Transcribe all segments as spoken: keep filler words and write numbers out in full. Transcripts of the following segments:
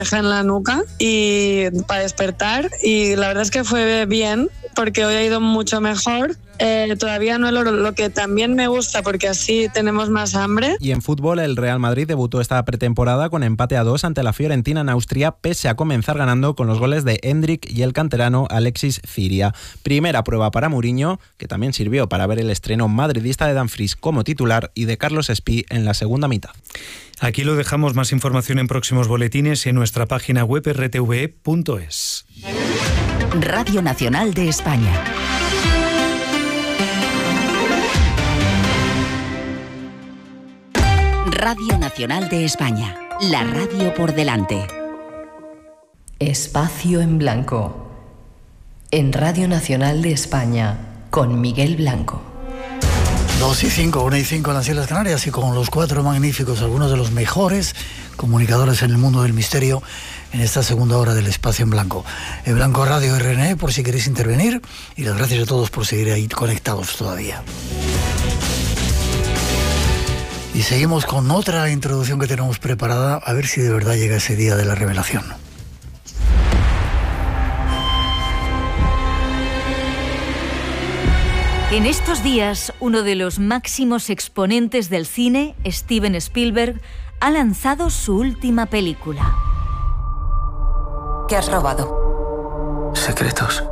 en la nuca y para despertar, y la verdad es que fue bien porque hoy ha ido mucho mejor. Eh, todavía no lo, lo que también me gusta porque así tenemos más hambre. Y en fútbol, el Real Madrid debutó esta pretemporada con empate a dos ante la Fiorentina en Austria, pese a comenzar ganando con los goles de Endrick y el canterano Alexis Ciria. Primera prueba para Mourinho, que también sirvió para ver el estreno madridista de Dumfries como titular y de Carlos Espí en la segunda mitad. Aquí lo dejamos. Más información en próximos boletines y en nuestra página web erre te ve punto es. Radio Nacional de España. Radio Nacional de España, la radio por delante. Espacio en Blanco, en Radio Nacional de España, con Miguel Blanco. Dos y cinco, una y cinco en las Islas Canarias, y con los cuatro magníficos, algunos de los mejores comunicadores en el mundo del misterio, en esta segunda hora del Espacio en Blanco. En Blanco Radio R N E, por si queréis intervenir, y las gracias a todos por seguir ahí conectados todavía. Y seguimos con otra introducción que tenemos preparada, a ver si de verdad llega ese día de la revelación. En estos días, uno de los máximos exponentes del cine, Steven Spielberg, ha lanzado su última película. ¿Qué has robado? Secretos.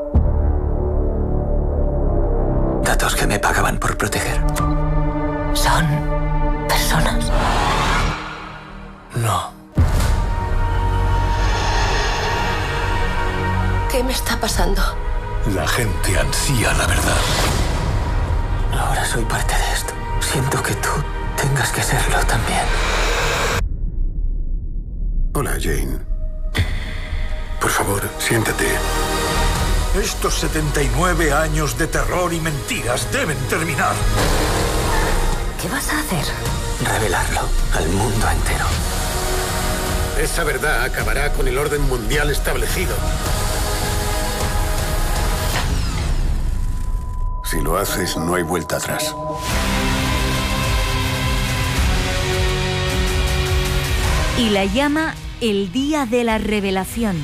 Datos que me pagaban por proteger. ¿Son personas? No. ¿Qué me está pasando? La gente ansía la verdad. Ahora soy parte de esto. Siento que tú tengas que serlo también. Hola, Jane. Por favor, siéntate. Estos setenta y nueve años de terror y mentiras deben terminar. ¿Qué vas a hacer? Revelarlo al mundo entero. Esa verdad acabará con el orden mundial establecido. Si lo haces, no hay vuelta atrás. Y la llama el Día de la Revelación.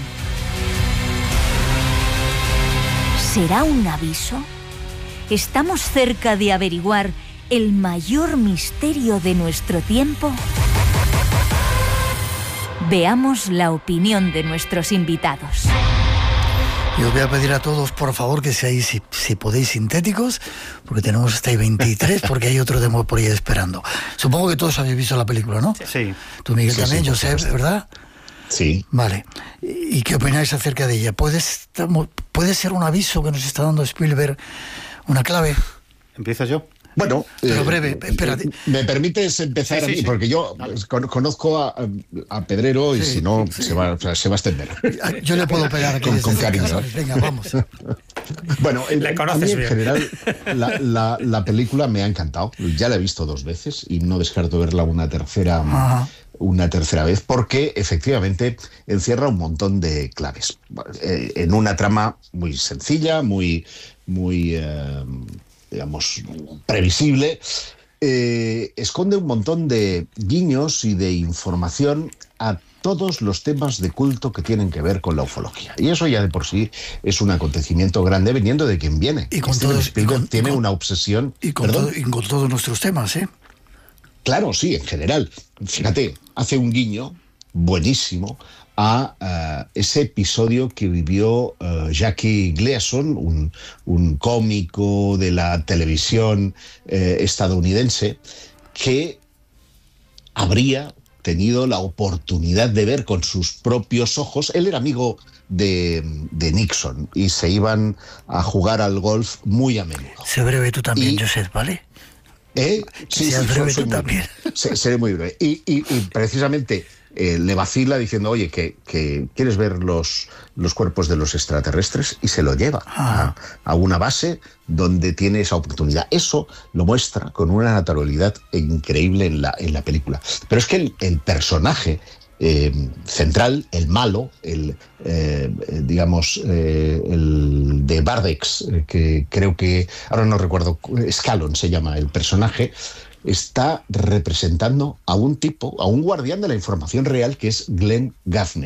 ¿Será un aviso? ¿Estamos cerca de averiguar el mayor misterio de nuestro tiempo? Veamos la opinión de nuestros invitados. Y os voy a pedir a todos, por favor, que seáis, si, si podéis, sintéticos, porque tenemos hasta ahí veintitrés, porque hay otro demo por ahí esperando. Supongo que todos habéis visto la película, ¿no? Sí. Tú, Miguel, sí, también, sí, Josep, ¿verdad? Sí. Vale. ¿Y qué opináis acerca de ella? ¿Puede, ¿Puede ser un aviso que nos está dando Spielberg, una clave? ¿Empiezo yo? Bueno, pero eh, breve, espérate. ¿Me permites empezar? Sí, sí, a mí? sí. Porque yo con, conozco a, a Pedrero y Sí, si no, sí. se, va, o sea, se va a extender. Yo le puedo pegar aquí con, con desde cariño. casa. Venga, vamos. Bueno, el, Le a conoces mí en bien. general la, la, la película me ha encantado. Ya la he visto dos veces y no descarto verla una tercera, Ajá. una tercera vez, porque efectivamente encierra un montón de claves. Eh, en una trama muy sencilla, muy, muy eh, digamos, previsible, eh, esconde un montón de guiños y de información a todos los temas de culto que tienen que ver con la ufología. Y eso ya de por sí es un acontecimiento grande viniendo de quien viene. Y con Steven todos- Spielberg y con- tiene y con- una obsesión... Y con, ¿Perdón? todo, y con todos nuestros temas, ¿eh? Claro, sí, en general. Fíjate, hace un guiño buenísimo a uh, ese episodio que vivió uh, Jackie Gleason, un, un cómico de la televisión eh, estadounidense, que habría tenido la oportunidad de ver con sus propios ojos. Él era amigo de, de Nixon y se iban a jugar al golf muy a menudo. Sé breve tú también, Y- Josep, ¿vale? ¿Eh? Que seas breve soy tú muy también. breve. Se- Seré muy breve. Y, y- y precisamente eh, le vacila diciendo, oye, que, que ¿quieres ver los, los cuerpos de los extraterrestres? Y se lo lleva a, a una base donde tiene esa oportunidad. Eso lo muestra con una naturalidad increíble en la, en la película. Pero es que el, el personaje eh, central, el malo, el eh, digamos eh, el de Bardex, eh, que creo que ahora no recuerdo, Scallon se llama el personaje, está representando a un tipo, a un guardián de la información real que es Glenn Gaffney.